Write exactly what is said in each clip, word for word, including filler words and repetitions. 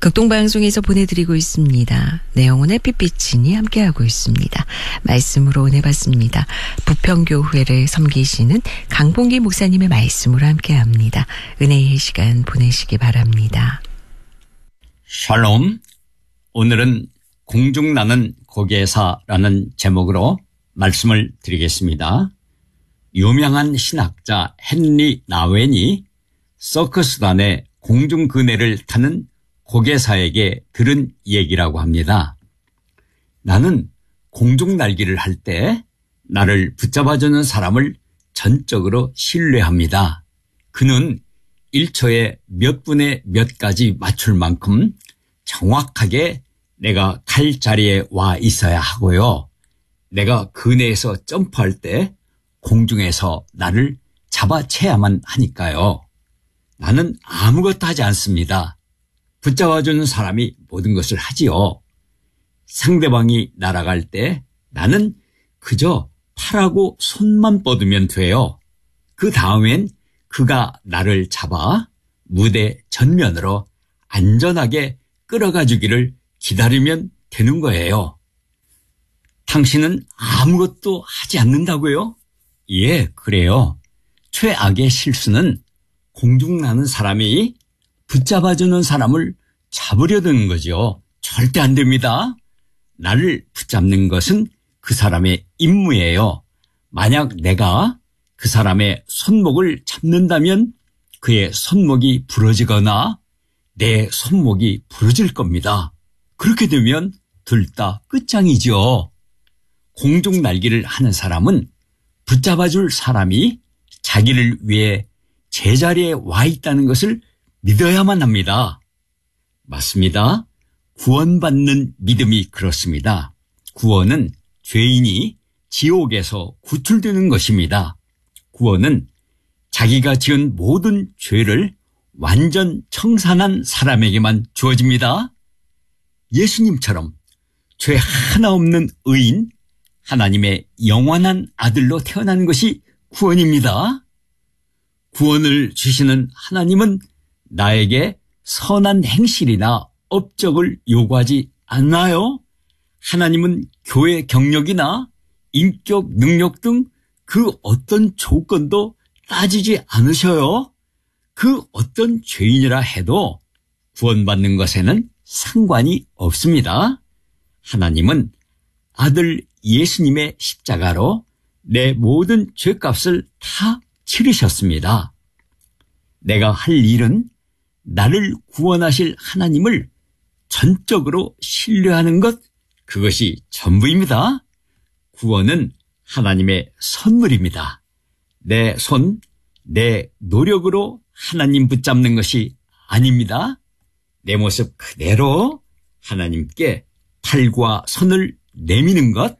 극동방송에서 보내드리고 있습니다. 내 영혼의 빛비친이 함께하고 있습니다. 말씀으로 오내봤습니다. 부평교회를 섬기시는 강봉기 목사님의 말씀으로 함께합니다. 은혜의 시간 보내시기 바랍니다. 샬롬. 오늘은 공중나는 고개사라는 제목으로 말씀을 드리겠습니다. 유명한 신학자 헨리 나웬이 서커스단의 공중그네를 타는 고개사에게 들은 얘기라고 합니다. 나는 공중날기를 할 때 나를 붙잡아주는 사람을 전적으로 신뢰합니다. 그는 일 초에 몇 분에 몇 가지 맞출 만큼 정확하게 내가 갈 자리에 와 있어야 하고요. 내가 그네에서 점프할 때 공중에서 나를 잡아채야만 하니까요. 나는 아무것도 하지 않습니다. 붙잡아주는 사람이 모든 것을 하지요. 상대방이 날아갈 때 나는 그저 팔하고 손만 뻗으면 돼요. 그 다음엔 그가 나를 잡아 무대 전면으로 안전하게 끌어가 주기를 기다리면 되는 거예요. 당신은 아무것도 하지 않는다고요? 예, 그래요. 최악의 실수는 공중나는 사람이 붙잡아주는 사람을 잡으려 드는 거죠. 절대 안 됩니다. 나를 붙잡는 것은 그 사람의 임무예요. 만약 내가 그 사람의 손목을 잡는다면 그의 손목이 부러지거나 내 손목이 부러질 겁니다. 그렇게 되면 둘 다 끝장이죠. 공중날기를 하는 사람은 붙잡아줄 사람이 자기를 위해 제자리에 와 있다는 것을 믿어야만 합니다. 맞습니다. 구원받는 믿음이 그렇습니다. 구원은 죄인이 지옥에서 구출되는 것입니다. 구원은 자기가 지은 모든 죄를 완전 청산한 사람에게만 주어집니다. 예수님처럼 죄 하나 없는 의인, 하나님의 영원한 아들로 태어난 것이 구원입니다. 구원을 주시는 하나님은 나에게 선한 행실이나 업적을 요구하지 않나요? 하나님은 교회 경력이나 인격 능력 등 그 어떤 조건도 따지지 않으셔요. 그 어떤 죄인이라 해도 구원받는 것에는 상관이 없습니다. 하나님은 아들 예수님의 십자가로 내 모든 죄값을 다 치르셨습니다. 내가 할 일은 나를 구원하실 하나님을 전적으로 신뢰하는 것, 그것이 전부입니다. 구원은 하나님의 선물입니다. 내 손, 내 노력으로 하나님 붙잡는 것이 아닙니다. 내 모습 그대로 하나님께 팔과 손을 내미는 것,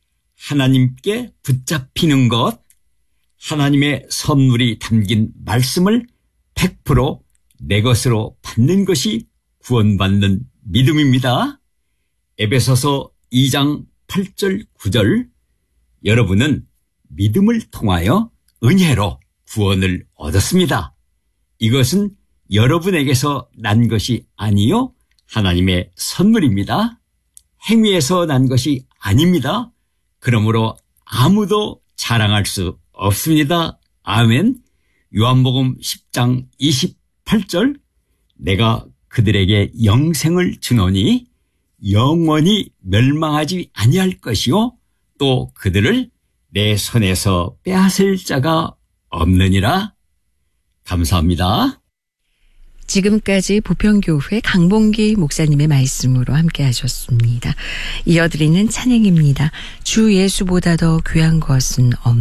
하나님께 붙잡히는 것, 하나님의 선물이 담긴 말씀을 백 퍼센트 내 것으로 받는 것이 구원받는 믿음입니다. 에베소서 이 장 팔 절 구 절, 여러분은 믿음을 통하여 은혜로 구원을 얻었습니다. 이것은 여러분에게서 난 것이 아니요 하나님의 선물입니다. 행위에서 난 것이 아닙니다. 그러므로 아무도 자랑할 수 없습니다. 아멘. 요한복음 십 장 이십팔 절, 내가 그들에게 영생을 주노니 영원히 멸망하지 아니할 것이요 또 그들을 내 손에서 빼앗을 자가 없느니라. 감사합니다. 지금까지 부평교회 강봉기 목사님의 말씀으로 함께 하셨습니다. 이어드리는 찬양입니다. 주 예수보다 더 귀한 것은 없는